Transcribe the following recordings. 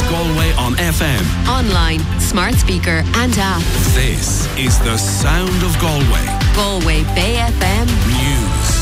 Galway on FM. Online, smart speaker and app. This is the sound of Galway. Galway Bay FM News.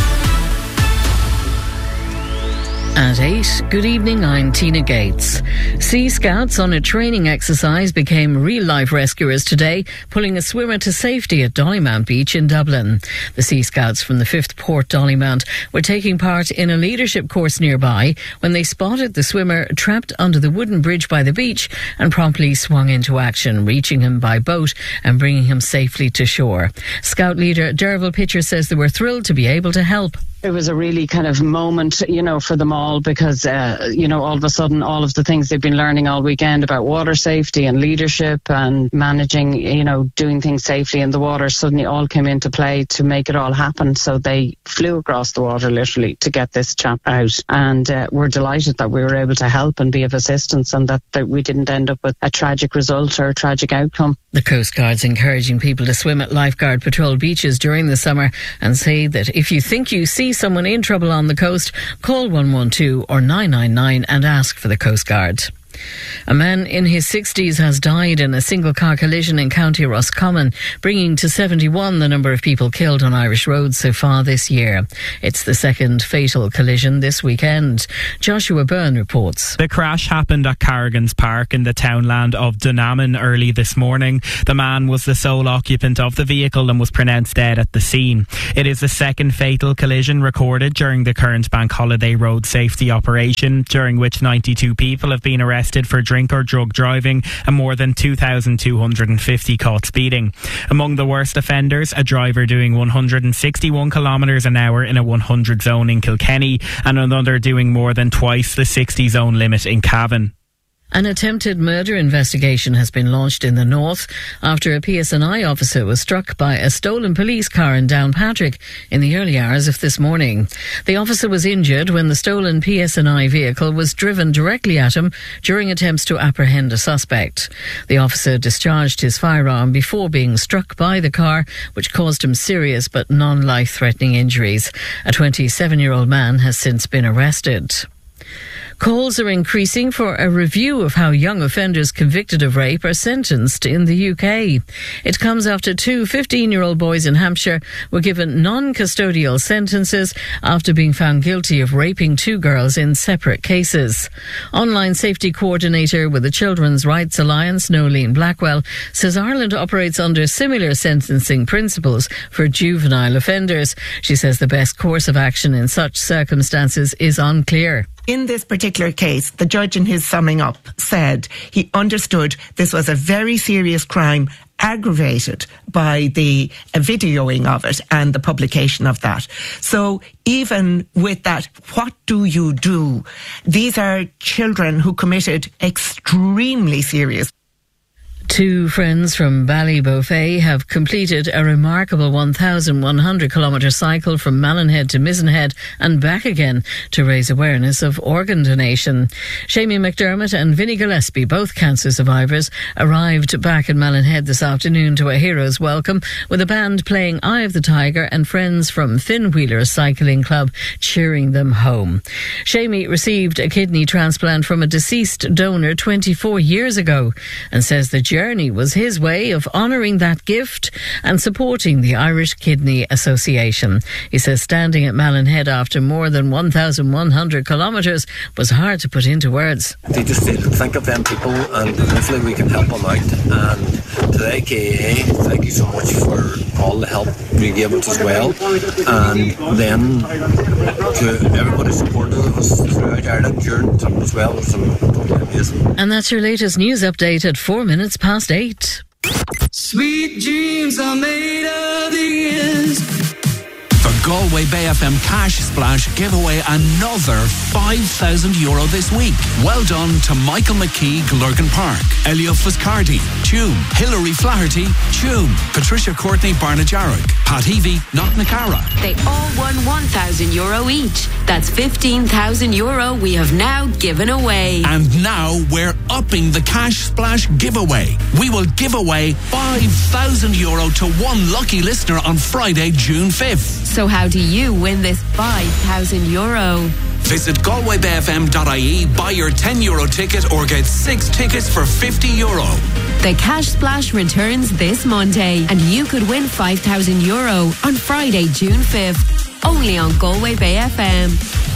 At 8, good evening, I'm Tina Gates. Sea Scouts on a training exercise became real-life rescuers today, pulling a swimmer to safety at Dollymount Beach in Dublin. The Sea Scouts from the 5th Port Dollymount were taking part in a leadership course nearby when they spotted the swimmer trapped under the wooden bridge by the beach and promptly swung into action, reaching him by boat and bringing him safely to shore. Scout leader Derval Pitcher says they were thrilled to be able to help. It was a really kind of moment, for them all because, all of a sudden, all of the things they've been learning all weekend about water safety and leadership and managing, doing things safely in the water suddenly all came into play to make it all happen. So they flew across the water literally to get this chap out. And we're delighted that we were able to help and be of assistance and that we didn't end up with a tragic result or a tragic outcome. The Coast Guard's encouraging people to swim at lifeguard patrol beaches during the summer and say that if you think you see someone in trouble on the coast, call 112 or 999 and ask for the Coast Guard. A man in his 60s has died in a single-car collision in County Roscommon, bringing to 71 the number of people killed on Irish roads so far this year. It's the second fatal collision this weekend. Joshua Byrne reports. The crash happened at Carrigan's Park in the townland of Dunaman early this morning. The man was the sole occupant of the vehicle and was pronounced dead at the scene. It is the second fatal collision recorded during the current bank holiday road safety operation, during which 92 people have been arrested for drink or drug driving and more than 2,250 caught speeding. Among the worst offenders, a driver doing 161 kilometres an hour in a 100 zone in Kilkenny and another doing more than twice the 60 zone limit in Cavan. An attempted murder investigation has been launched in the north after a PSNI officer was struck by a stolen police car in Downpatrick in the early hours of this morning. The officer was injured when the stolen PSNI vehicle was driven directly at him during attempts to apprehend a suspect. The officer discharged his firearm before being struck by the car, which caused him serious but non-life-threatening injuries. A 27-year-old man has since been arrested. Calls are increasing for a review of how young offenders convicted of rape are sentenced in the UK. It comes after two 15-year-old boys in Hampshire were given non-custodial sentences after being found guilty of raping two girls in separate cases. Online safety coordinator with the Children's Rights Alliance, Nolene Blackwell, says Ireland operates under similar sentencing principles for juvenile offenders. She says the best course of action in such circumstances is unclear. In this particular case, the judge in his summing up said he understood this was a very serious crime aggravated by the videoing of it and the publication of that. So even with that, what do you do? These are children who committed extremely serious. Two friends from Ballybofey have completed a remarkable 1,100-kilometre cycle from Mallinhead to Misenhead and back again to raise awareness of organ donation. Shamie McDermott and Vinnie Gillespie, both cancer survivors, arrived back in Mallinhead this afternoon to a hero's welcome with a band playing Eye of the Tiger and friends from Finn Wheeler Cycling Club cheering them home. Shamie received a kidney transplant from a deceased donor 24 years ago and says the journey was his way of honouring that gift and supporting the Irish Kidney Association. He says standing at Mallinhead after more than 1,100 kilometres was hard to put into words. They just think of them people and hopefully we can help them out. And today, KAA, thank you so much for all the help you gave us as well. And then to everybody supporting us throughout Ireland during time as well. It's totally amazing. And that's your latest news update at 4 minutes past 8. Sweet dreams are made of these. The Galway Bay FM Cash Splash give away another €5,000 this week. Well done to Michael McKee, Lurgan Park, Elio Fuscardi, Tuam, Hilary Flaherty, Tuam, Patricia Courtney, Barnajarrock, Pat Heavey, Knocknacara. They all won €1,000 each. That's €15,000 we have now given away. And now we're upping the Cash Splash giveaway. We will give away €5,000 to one lucky listener on Friday, June 5th. So how do you win this €5,000? Visit GalwayBayFM.ie, buy your €10 ticket or get 6 tickets for €50. The Cash Splash returns this Monday and you could win €5,000 on Friday, June 5th. Only on Galway Bay FM.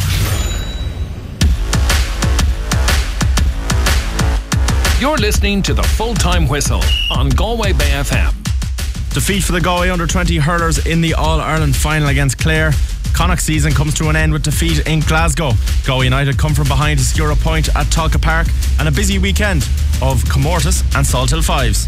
You're listening to the Full-Time Whistle on Galway Bay FM. Defeat for the Galway under-20 hurlers in the All-Ireland final against Clare. Connacht season comes to an end with defeat in Glasgow. Galway United come from behind to secure a point at Tolka Park, and a busy weekend of Comortas and Salthill Fives.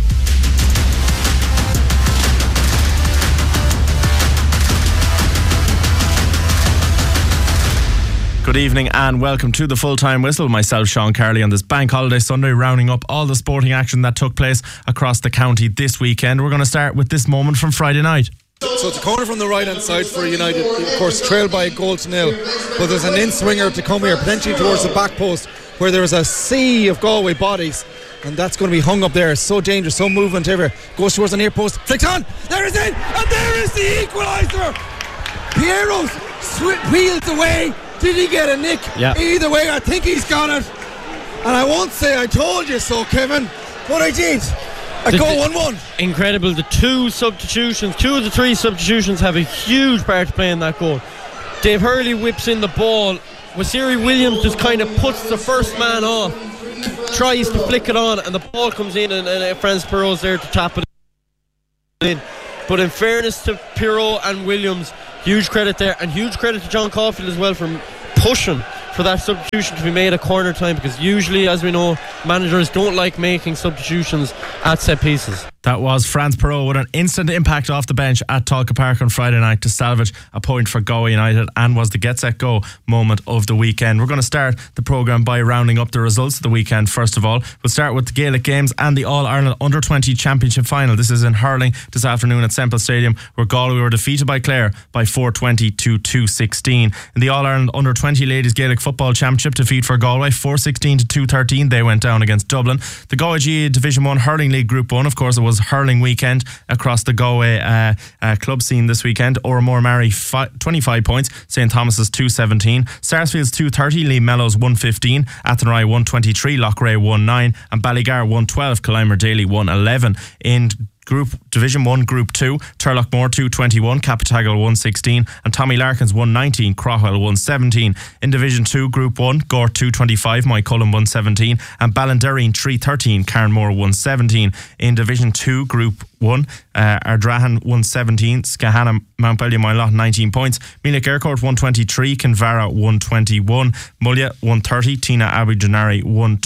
Good evening and welcome to the Full-Time Whistle. Myself, Sean Carley, on this Bank Holiday Sunday, rounding up all the sporting action that took place across the county this weekend. We're going to start with this moment from Friday night. So it's a corner from the right hand side for United, of course trailed by a goal to nil, but there's an in-swinger to come here, potentially towards the back post, where there's a sea of Galway bodies, and that's going to be hung up there. So dangerous, so movement ever. Goes towards the near post, flicks on, there is it, and there is the equaliser. Piero's wheels away. Did he get a nick? Yeah. Either way, I think he's got it, and I won't say I told you so, Kevin, but I did. I go 1-1. Incredible. The two of the three substitutions have a huge part to play in that goal. Dave Hurley whips in the ball. Wasiri Williams just kind of puts the first man off, tries to flick it on, and the ball comes in, and Franz Pirot's there to tap it in. But in fairness to Pirot and Williams, huge credit there, and huge credit to John Caulfield as well for pushing for that substitution to be made at corner time, because usually, as we know, managers don't like making substitutions at set pieces. That was Franz Pirot with an instant impact off the bench at Tolka Park on Friday night to salvage a point for Galway United, and was the get set go moment of the weekend. We're going to start the programme by rounding up the results of the weekend. First of all, we'll start with the Gaelic Games and the All-Ireland Under-20 Championship Final. This is in hurling this afternoon at Semple Stadium, where Galway were defeated by Clare by 420 to 216. In the All-Ireland Under-20 Ladies Gaelic Football Championship, defeat for Galway 416 to 213. They went down against Dublin. The Galway GAA Division 1 Hurling League Group 1, of course, it was hurling weekend across the Galway club scene this weekend. Oramore Mary 25 points, St Thomas's 217, Sarsfield's 230, Lee Mellows 115, Athenry 123, Loughrea 19, and Ballygar 112, Collimer Daly 111. In Division 1 Group 2, Turlockmore 221, Capitagal 116, and Tommy Larkins 119, Crowell 117. In Division 2 Group 1, Gort 225, Mike Cullen 117, and Ballinderreen 313, Carnmore 117. In Division 2 Group 1, Ardrahan 117, Skahana Mountbellion Moylott 19 points, Meelick Aircourt 123, Kinvara 121, Mullia 130, Tina Abijanari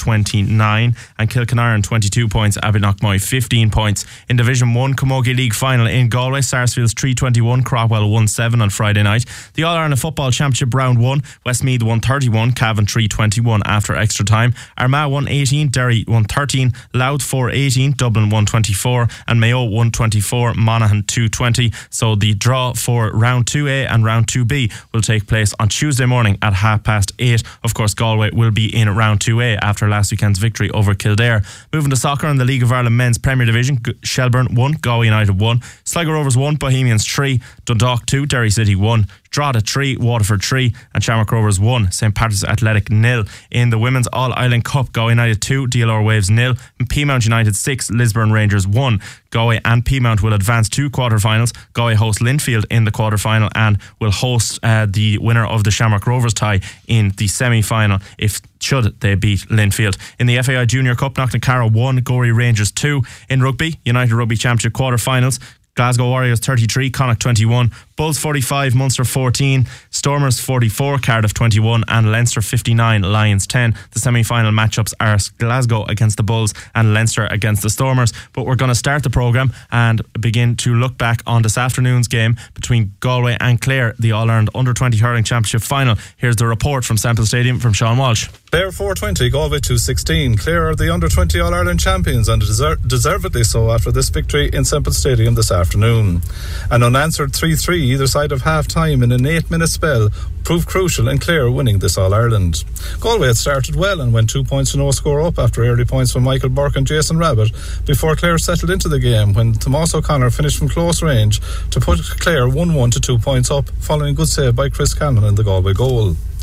129, and Kilkenarren 22 points, Abinockmoy 15 points. In Division 1 Camogie League Final in Galway, Sarsfield's 321, Crowell 17 on Friday night. The All-Ireland Football Championship Round 1, Westmeath 131, Cavan 321 after extra time, Armagh 118, Derry 113, Louth 418, Dublin 124, and Mayo 124, Monaghan 220. So the draw for Round 2A and Round 2B will take place on Tuesday morning at 8:30. Of course, Galway will be in Round 2A after last weekend's victory over Kildare. Moving to soccer in the League of Ireland Men's Premier Division, Shelburne 1, Galway United 1, Sligo Rovers 1, Bohemians 3, Dundalk 2, Derry City 1, Drogheda 3, Waterford 3, and Shamrock Rovers 1, St Patrick's Athletic 0. In the Women's All-Ireland Cup, Galway United 2, DLR Waves 0, and Peamount United 6, Lisburn Rangers 1. Galway and Peamount will advance to quarterfinals. Galway host Linfield in the quarterfinal and will host the winner of the Shamrock Rovers tie in the semi-final should they beat Linfield. In the FAI Junior Cup, Knocknacarra 1, Gorey Rangers 2. In rugby, United Rugby Championship quarterfinals, Glasgow Warriors 33, Connacht 21, Bulls 45, Munster 14, Stormers 44, Cardiff 21, and Leinster 59, Lions 10. The semi-final matchups are Glasgow against the Bulls and Leinster against the Stormers. But we're going to start the programme and begin to look back on this afternoon's game between Galway and Clare, the All-Ireland Under-20 Hurling Championship Final. Here's the report from Semple Stadium from Sean Walsh. Clare 420, Galway 216. Clare are the Under-20 All-Ireland champions, and deservedly so after this victory in Semple Stadium this afternoon. An unanswered 3-3 either side of half-time in an 8-minute spell proved crucial in Clare winning this All-Ireland. Galway had started well and went 2 points to no score up after early points from Michael Burke and Jason Rabbit before Clare settled into the game when Tomas O'Connor finished from close range to put Clare 1-1 to 2 points up following a good save by Chris Cannon in the Galway goal.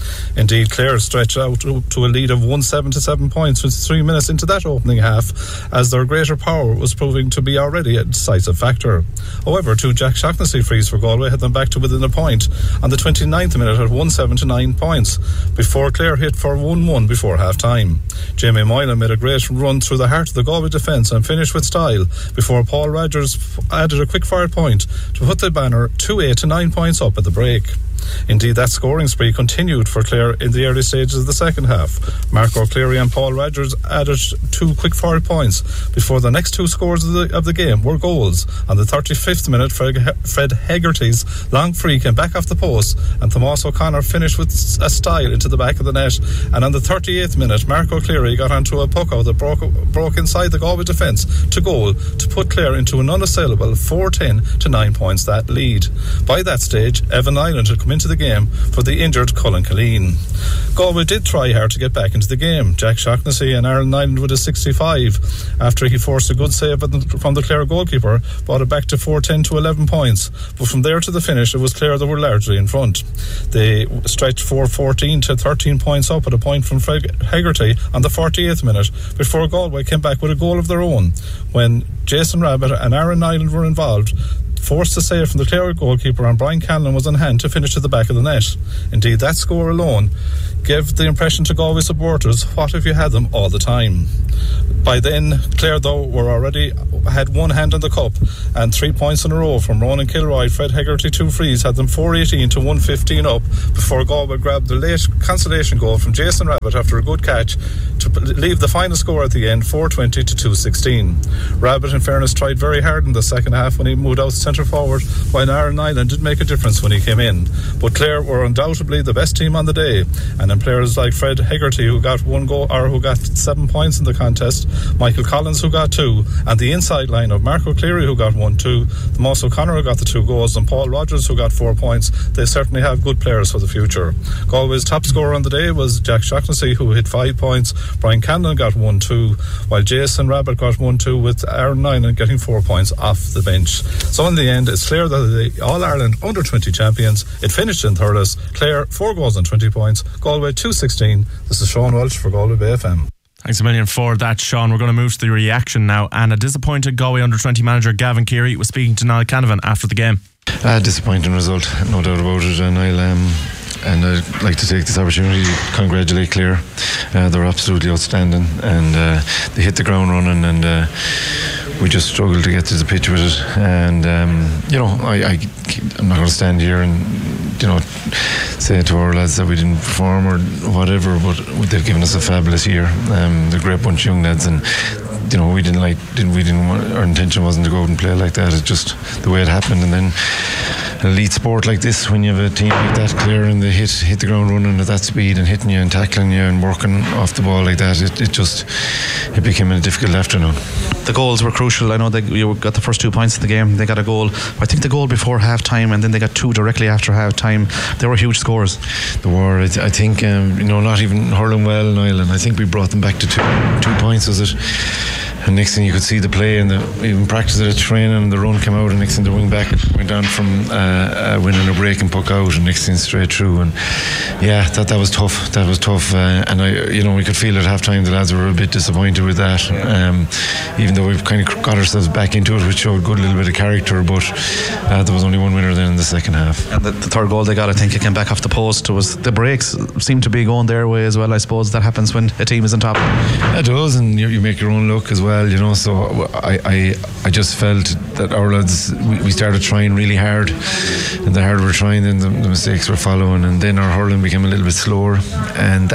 Indeed, Clare stretched out to a lead of 177 points 23 minutes into that opening half, as their greater power was proving to be already a decisive factor. However, two Jack Shaughnessy frees for Galway had them back to within a point on the 29th minute at 179 points, before Clare hit for 1-1 before half-time. Jamie Moylan made a great run through the heart of the Galway defence and finished with style, before Paul Rogers added a quick-fire point to put the banner 2-8 to 9 points up at the break. Indeed, that scoring spree continued for Clare in the early stages of the second half. Mark O'Cleary and Paul Rogers added 2 quick-fire points before the next 2 scores of the game were goals. On the 35th minute, Fred Hegarty's long free came back off the post, and Thomas O'Connor finished with a style into the back of the net. And on the 38th minute, Mark O'Cleary got onto a puck out that broke inside the Galway defence to goal to put Clare into an unassailable 4-10 to 9 points that lead. By that stage, Evan Island had come into the game for the injured Cullen Killeen. Galway did try hard to get back into the game. Jack Shaughnessy and Aaron Nyland with a 65 after he forced a good save from the Clare goalkeeper, brought it back to 4-10 to 11 points. But from there to the finish, it was Clare that were largely in front. They stretched 4-14 to 13 points up at a point from Fred Hegarty on the 48th minute, before Galway came back with a goal of their own when Jason Rabbit and Aaron Nyland were involved, forced a save from the Clare goalkeeper, and Brian Canlon was on hand to finish at the back of the net. Indeed, that score alone gave the impression to Galway supporters, what if you had them all the time? By then, Clare, though, were already had one hand on the cup, and 3 points in a row from Ronan Kilroy. Fred Hegarty 2 frees had them 4-18 to 1-15 up, before Galway grabbed the late consolation goal from Jason Rabbit after a good catch to leave the final score at the end 4-20 to 2-16. Rabbit, in fairness, tried very hard in the second half when he moved out centre forward, while Aaron Nyland did make a difference when he came in. But Clare were undoubtedly the best team on the day, and in players like Fred Hegarty, who got 1 goal, or who got 7 points in the contest, Michael Collins, who got 2, and the inside line of Mark O'Cleary, who got 1-2, Thomas O'Connor, who got the 2 goals, and Paul Rogers, who got 4 points. They certainly have good players for the future. Galway's top scorer on the day was Jack Shaughnessy, who hit 5 points. Brian Canlon got 1-2, while Jason Rabbit got 1-2, with Aaron Nyland getting 4 points off the bench. So in the end, it's Clare that are the All-Ireland Under-20 champions. It finished in Thurles. Clare 4 goals and 20 points. Galway 2-16. This is Sean Welch for Galway Bay FM. Thanks a million for that, Sean. We're going to move to the reaction now, and a disappointed Galway Under-20 manager Gavin Keary was speaking to Niall Canavan after the game. Disappointing result, no doubt about it, and I'd like to take this opportunity to congratulate Clare. They're absolutely outstanding, and they hit the ground running, and we just struggled to get to the pitch with it. And I'm not going to stand here and say to our lads that we didn't perform or whatever, but they've given us a fabulous year. They're a great bunch of young lads, and our intention wasn't to go out and play like that. It's just the way it happened. And then an elite sport like this, when you have a team like that, Clare, and they hit the ground running at that speed and hitting you and tackling you and working off the ball like that, it became a difficult afternoon. The goals were crucial. I know you got the first 2 points of the game. They got a goal, I think the goal before half time, and then they got 2 directly after half time. They were huge scores. They were. I think not even hurling well in Ireland. I think we brought them back to 2 points, was it? And next thing you could see the play and even practice at training, and the run came out, and next thing the wing back went on from winning a break and puck out, and next thing straight through. And yeah, that was tough. That was tough. And we could feel at half time the lads were a bit disappointed with that. Even though we've kind of got ourselves back into it, which showed a good little bit of character, but there was only one winner then in the second half. And the third goal they got, I think it came back off the post. The breaks seemed to be going their way as well. I suppose that happens when a team is on top. It does, and you make your own luck as well. So I just felt that our lads, we started trying really hard, and the harder we're trying, then the mistakes were following, and then our hurling became a little bit slower, and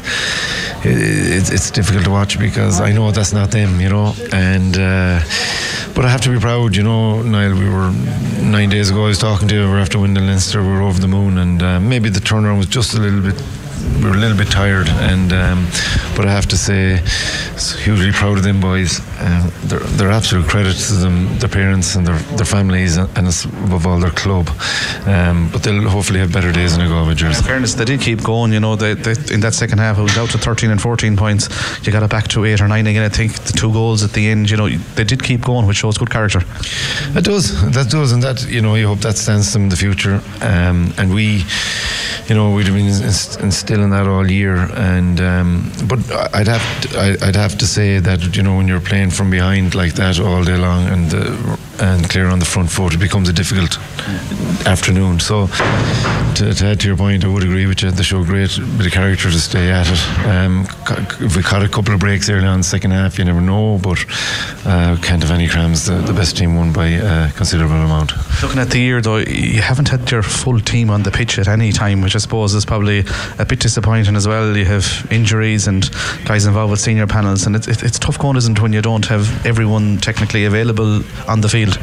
it's difficult to watch because I know that's not them, and but I have to be proud, Niall. We were 9 days ago, I was talking to you, we were after winning Leinster, we were over the moon, and maybe the turnaround was just we were a little bit tired, and but I have to say, hugely proud of them boys. They're absolute credit to them, their parents and their families, and above all their club. But they'll hopefully have better days in a Galway jersey. In fairness, they did keep going. They in that second half, it was out to 13 and 14 points. You got it back to 8 or 9 again. I think the 2 goals at the end. They did keep going, which shows good character. It does, and that you hope that stands them in the future. And we we'd have been instilling that all year. And but I'd have to say that when you're playing from behind like that all day long and clear on the front foot, it becomes a difficult afternoon. So to add to your point, I would agree with you. They show a great bit of character to stay at it. If we caught a couple of breaks early on in the second half, you never know, but can't have any crams. The best team won by a considerable amount. Looking at the year though, you haven't had your full team on the pitch at any time, which I suppose is probably a bit disappointing as well. You have injuries and guys involved with senior panels, and it's tough going, isn't it, when you don't have everyone technically available on the field?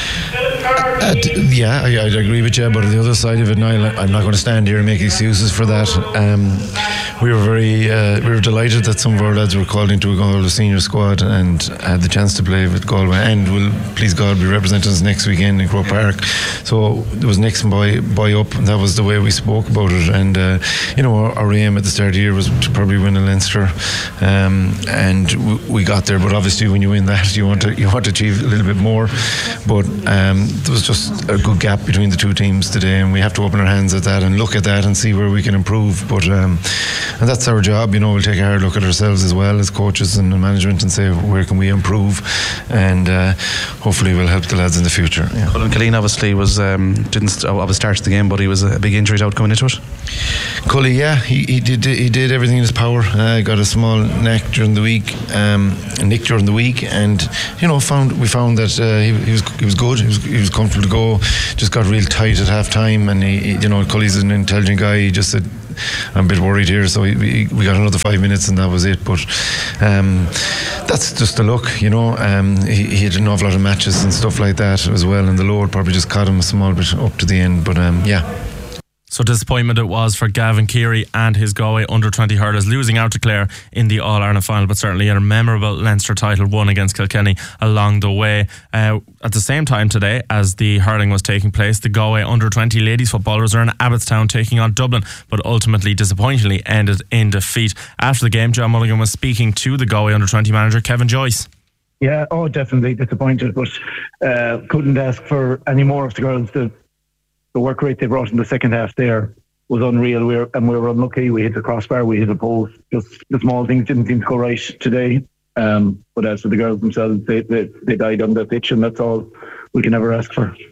Yeah, I'd agree with you, but on the other side of it, Niall, I'm not going to stand here and make excuses for that. We were delighted that some of our lads were called into a Galway senior squad and had the chance to play with Galway, and will, please God, be representing us next weekend in Croke Park. So there was next boy up, and that was the way we spoke about it. And our aim at the start of the year was to probably win a Leinster, and we got there. But obviously, when you win that, you want to achieve a little bit more. But there was just a good gap between the two teams today, and we have to open our hands at that and look at that and see where we can improve. But and that's our job. We'll take a hard look at ourselves as well as coaches and management and say where can we improve, and hopefully we'll help the lads in the future. Yeah. Colin Killeen obviously didn't start the game, but he was a big injury out coming into it. Cully, yeah, he did everything in his power. Got a small neck during the week, nick during the week, and we found that he was good. He was comfortable to go. Just got real tight at half time, and he Cully's an intelligent guy. He just said, I'm a bit worried here, so we got another 5 minutes and that was it. But that's just the luck, he had an awful lot of matches and stuff like that as well, and the load probably just caught him a small bit up to the end. But yeah. So disappointment it was for Gavin Keary and his Galway under-20 hurlers, losing out to Clare in the All-Ireland final, but certainly a memorable Leinster title won against Kilkenny along the way. At the same time today, as the hurling was taking place, the Galway under-20 ladies footballers are in Abbottstown taking on Dublin, but ultimately disappointingly ended in defeat. After the game, John Mulligan was speaking to the Galway under-20 manager Kevin Joyce. Yeah, definitely disappointed, but couldn't ask for any more of the girls. The work rate they brought in the second half there was unreal. We were unlucky. We hit the crossbar, we hit a post. Just the small things didn't seem to go right today. But as for the girls themselves, they died on the pitch, and that's all we can ever ask for.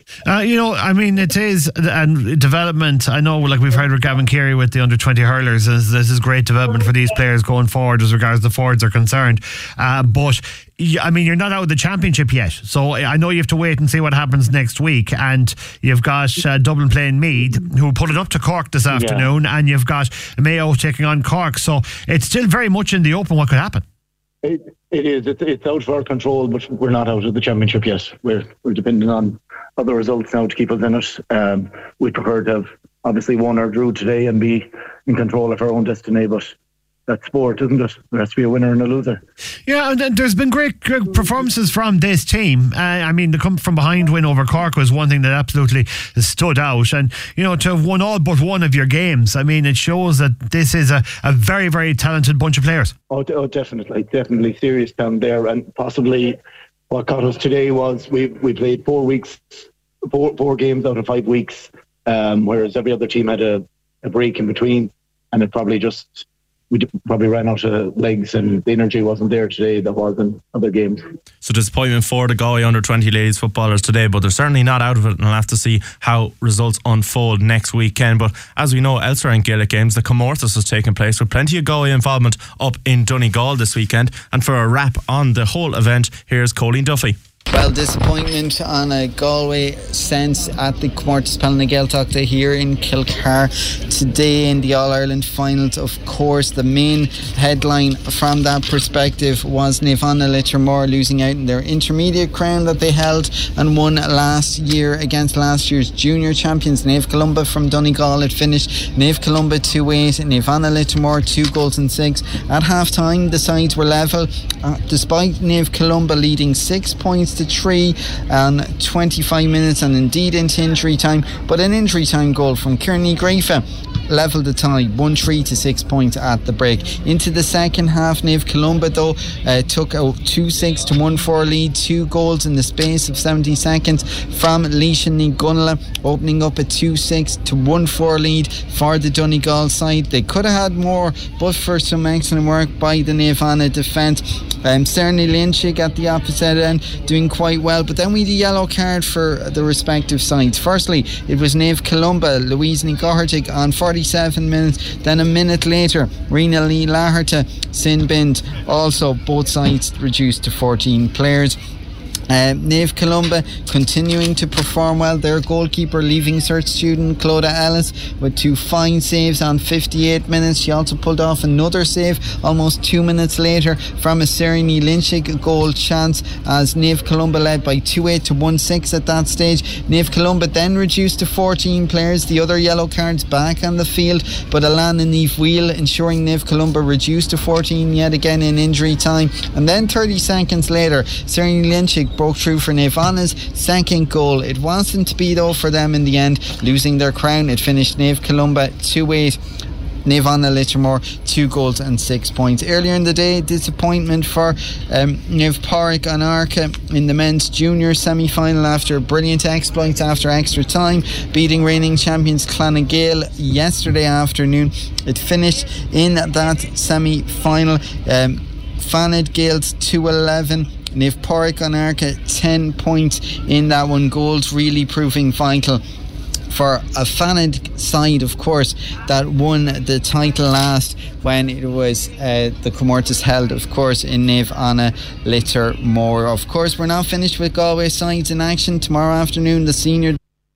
It is and development. I know, like we've heard with Gavin Keary with the under-20 hurlers, this is great development for these players going forward as regards the forwards are concerned. But you're not out of the championship yet, so I know you have to wait and see what happens next week. And you've got Dublin playing Meath, who put it up to Cork this afternoon, and you've got Mayo taking on Cork. So it's still very much in the open what could happen. It is. It's out of our control, but we're not out of the championship yet. We're depending on other results now to keep us in it. We prefer to have obviously won or drew today and be in control of our own destiny, but that's sport, isn't it? There has to be a winner and a loser. Yeah, and there's been great performances from this team. The come from behind win over Cork was one thing that absolutely stood out. And, to have won all but one of your games, it shows that this is a very, very talented bunch of players. Oh, definitely serious down there. And possibly what caught us today was we played 4 weeks, four games out of 5 weeks, whereas every other team had a break in between, and it probably we probably ran out of legs, and the energy wasn't there today that was in other games. So disappointment for the Galway under-20 ladies footballers today, but they're certainly not out of it, and we'll have to see how results unfold next weekend. But as we know, elsewhere in Gaelic games, the Comórtas is taking place with plenty of Galway involvement up in Donegal this weekend. And for a wrap on the whole event, here's Colleen Duffy. Well, disappointment on a Galway sense at the Comórtas Gaeltachta here in Kilcar today in the All-Ireland finals. Of course, the main headline from that perspective was Naomhánna Littermore losing out in their intermediate crown that they held and won last year against last year's junior champions Naomh Columba from Donegal. It finished Naomh Columba 2-8, Naomhánna Littermore 2-6. At half-time, the sides were level, despite Naomh Columba leading 6 points to 3 and 25 minutes and indeed into injury time, but an injury time goal from Kearney Grafa levelled the tie 1-3 to 6 points at the break. Into the second half, Naomh Columba though took a 2-6 to 1-4 lead, 2 goals in the space of 70 seconds from Leishan Gunla, opening up a 2-6 to 1-4 lead for the Donegal side. They could have had more, but for some excellent work by the Naomh Anna defence. Cerny Lynchig at the opposite end doing quite well, but then we had a yellow card for the respective sides. Firstly, it was Naomh Columba, Louise Nigartig on 47 minutes, then a minute later Rena Lee Laherty, Sinbind, also both sides reduced to 14 players. Naomh Columba continuing to perform well. Their goalkeeper, Leaving Cert student Clodagh Ellis, with 2 fine saves on 58 minutes. She also pulled off another save almost 2 minutes later from a Cerny Lynchig goal chance, as Naomh Columba led by 2-8 to 1-6 at that stage. Naomh Columba then reduced to 14 players. The other yellow cards back on the field, but Alana Neve Wheel ensuring Naomh Columba reduced to 14 yet again in injury time. And then 30 seconds later, Cerny Lynchig broke through for Naomh Anna's second goal. It wasn't to be though for them in the end, losing their crown. It finished Naomh Columba 2-8. Naomh Anna Littermore 2 goals and 6 points. Earlier in the day, disappointment for Naomh Pádraig An Arca in the men's junior semi-final after brilliant exploits after extra time, beating reigning champions Clonagale yesterday afternoon. It finished in that semi-final. Fanad Gales 2-11. Naomh Pádraig An Arca 10 points in that one. Goals really proving vital for a Fanad side, of course, that won the title last when it was the Comortas held, of course, in Naomh Anna Littermore. Of course, we're not finished with Galway sides in action. Tomorrow afternoon, the senior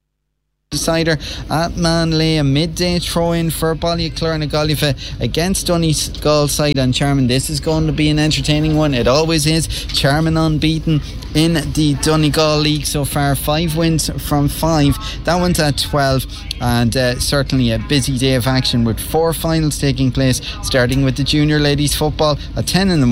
decider at Manley, a midday throw-in for Ballyclare and Gallifa against Donegal side on Charman. This is going to be an entertaining one. It always is. Charman unbeaten in the Donegal League so far, 5 wins from 5. That one's at 12, and certainly a busy day of action with 4 finals taking place, starting with the junior ladies football at 10 in the